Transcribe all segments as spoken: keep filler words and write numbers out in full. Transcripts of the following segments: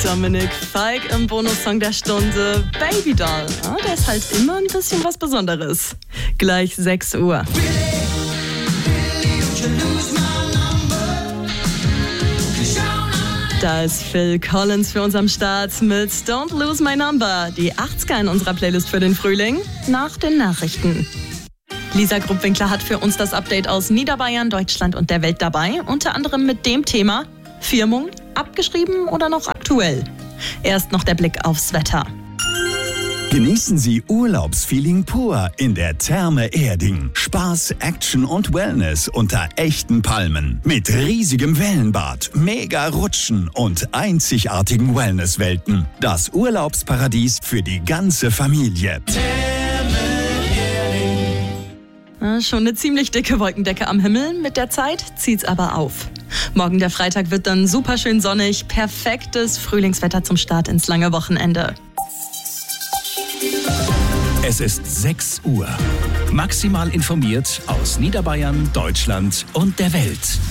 Dominik Feick im Bonussong der Stunde Baby Doll. Ja, der ist halt immer ein bisschen was Besonderes. Gleich sechs Uhr. Da ist Phil Collins für uns am Start mit Don't Lose My Number. Die achtziger in unserer Playlist für den Frühling nach den Nachrichten. Lisa Gruppwinkler hat für uns das Update aus Niederbayern, Deutschland und der Welt dabei. Unter anderem mit dem Thema Firmung, abgeschrieben oder noch aktuell? Erst noch der Blick aufs Wetter. Genießen Sie Urlaubsfeeling pur in der Therme Erding. Spaß, Action und Wellness unter echten Palmen. Mit riesigem Wellenbad, mega Rutschen und einzigartigen Wellnesswelten. Das Urlaubsparadies für die ganze Familie. Ja, schon eine ziemlich dicke Wolkendecke am Himmel. Mit der Zeit zieht's aber auf. Morgen der Freitag wird dann super schön sonnig. Perfektes Frühlingswetter zum Start ins lange Wochenende. Es ist sechs Uhr. Maximal informiert aus Niederbayern, Deutschland und der Welt.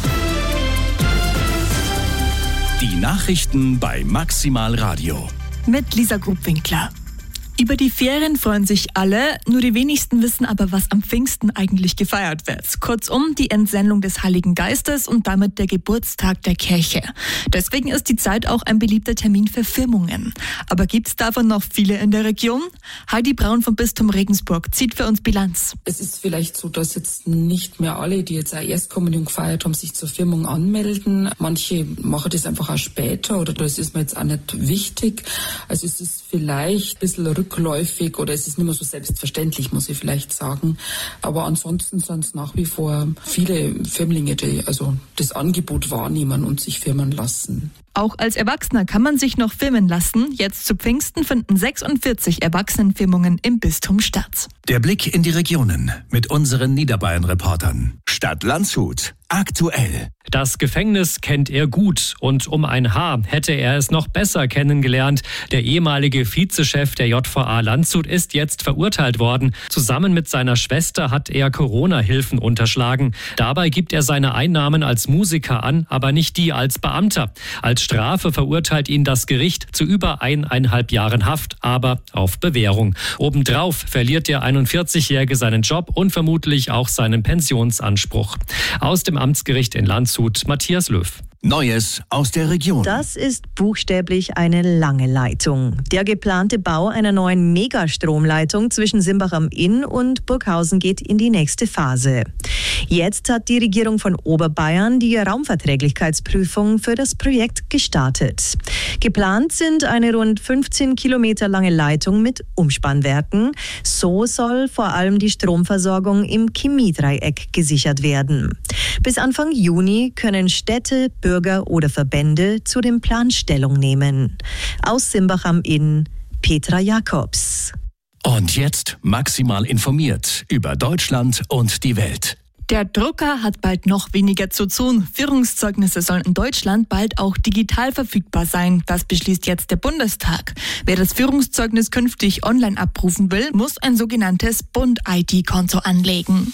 Die Nachrichten bei Maximal Radio. Mit Lisa Gruppwinkler. Über die Ferien freuen sich alle, nur die wenigsten wissen aber, was am Pfingsten eigentlich gefeiert wird. Kurzum, die Entsendung des Heiligen Geistes und damit der Geburtstag der Kirche. Deswegen ist die Zeit auch ein beliebter Termin für Firmungen. Aber gibt es davon noch viele in der Region? Heidi Braun vom Bistum Regensburg zieht für uns Bilanz. Es ist vielleicht so, dass jetzt nicht mehr alle, die jetzt auch Erstkommunion gefeiert haben, sich zur Firmung anmelden. Manche machen das einfach auch später oder das ist mir jetzt auch nicht wichtig. Also es ist vielleicht ein bisschen rückläufig oder es ist nicht mehr so selbstverständlich, muss ich vielleicht sagen. Aber ansonsten sind es nach wie vor viele Firmlinge, die also das Angebot wahrnehmen und sich firmen lassen. Auch als Erwachsener kann man sich noch firmen lassen. Jetzt zu Pfingsten finden sechsundvierzig Erwachsenenfirmungen im Bistum statt. Der Blick in die Regionen mit unseren Niederbayern-Reportern. Stadt Landshut. Aktuell. Das Gefängnis kennt er gut und um ein Haar hätte er es noch besser kennengelernt. Der ehemalige Vizechef der J V A Landshut ist jetzt verurteilt worden. Zusammen mit seiner Schwester hat er Corona-Hilfen unterschlagen. Dabei gibt er seine Einnahmen als Musiker an, aber nicht die als Beamter. Als Strafe verurteilt ihn das Gericht zu über eineinhalb Jahren Haft, aber auf Bewährung. Obendrauf verliert der einundvierzigjährige seinen Job und vermutlich auch seinen Pensionsanspruch. Aus dem Amtsgericht in Landshut, Matthias Löw. Neues aus der Region. Das ist buchstäblich eine lange Leitung. Der geplante Bau einer neuen Megastromleitung zwischen Simbach am Inn und Burghausen geht in die nächste Phase. Jetzt hat die Regierung von Oberbayern die Raumverträglichkeitsprüfung für das Projekt gestartet. Geplant sind eine rund fünfzehn Kilometer lange Leitung mit Umspannwerken. So soll vor allem die Stromversorgung im Chemiedreieck gesichert werden. Bis Anfang Juni können Städte, Bürger oder Verbände zu dem Plan Stellung nehmen. Aus Simbach am Inn, Petra Jakobs. Und jetzt maximal informiert über Deutschland und die Welt. Der Drucker hat bald noch weniger zu tun. Führungszeugnisse sollen in Deutschland bald auch digital verfügbar sein. Das beschließt jetzt der Bundestag. Wer das Führungszeugnis künftig online abrufen will, muss ein sogenanntes Bund-I D-Konto anlegen.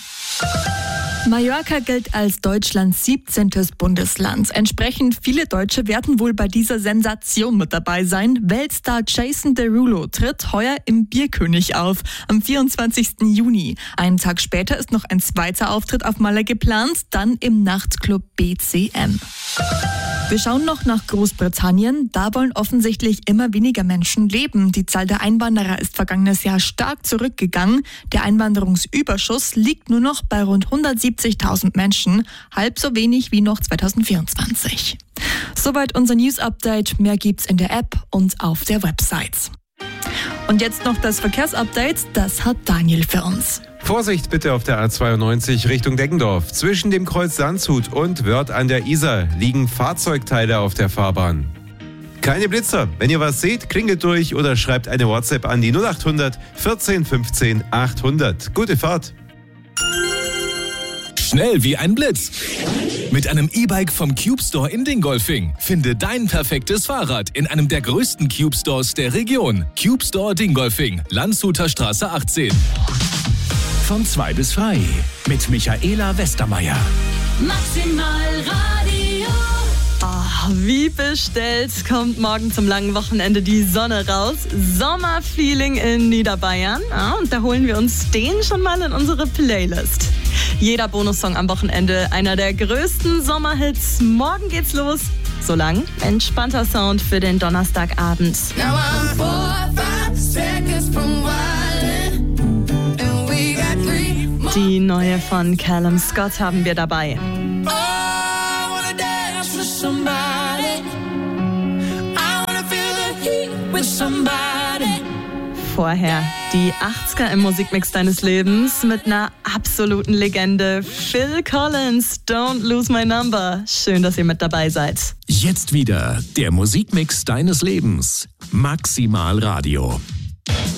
Mallorca gilt als Deutschlands siebzehntes Bundesland. Entsprechend viele Deutsche werden wohl bei dieser Sensation mit dabei sein. Weltstar Jason Derulo tritt heuer im Bierkönig auf, am vierundzwanzigsten Juni. Einen Tag später ist noch ein zweiter Auftritt auf Malle geplant, dann im Nachtclub B C M. Wir schauen noch nach Großbritannien. Da wollen offensichtlich immer weniger Menschen leben. Die Zahl der Einwanderer ist vergangenes Jahr stark zurückgegangen. Der Einwanderungsüberschuss liegt nur noch bei rund hundertsiebzigtausend Menschen, halb so wenig wie noch zweitausendvierundzwanzig. Soweit unser News-Update. Mehr gibt's in der App und auf der Website. Und jetzt noch das Verkehrsupdate. Das hat Daniel für uns. Vorsicht bitte auf der A zweiundneunzig Richtung Deggendorf. Zwischen dem Kreuz Landshut und Wörth an der Isar liegen Fahrzeugteile auf der Fahrbahn. Keine Blitzer. Wenn ihr was seht, klingelt durch oder schreibt eine WhatsApp an die null acht hundert vierzehn fünfzehn achthundert. Gute Fahrt. Schnell wie ein Blitz. Mit einem E-Bike vom Cube Store in Dingolfing. Finde dein perfektes Fahrrad in einem der größten Cube Stores der Region. Cube Store Dingolfing, Landshuter Straße achtzehn. Von zwei bis frei mit Michaela Westermeier. Maximal Radio. Aha. wie bestellt kommt morgen zum langen Wochenende die Sonne raus. Sommerfeeling in Niederbayern. Ja, und da holen wir uns den schon mal in unsere Playlist. Jeder Bonussong am Wochenende einer der größten Sommerhits. Morgen geht's los. So lang entspannter Sound für den Donnerstagabend. Die neue von Callum Scott haben wir dabei. Vorher die achtziger im Musikmix deines Lebens mit einer absoluten Legende. Phil Collins, Don't Lose My Number. Schön, dass ihr mit dabei seid. Jetzt wieder der Musikmix deines Lebens. Maximal Radio.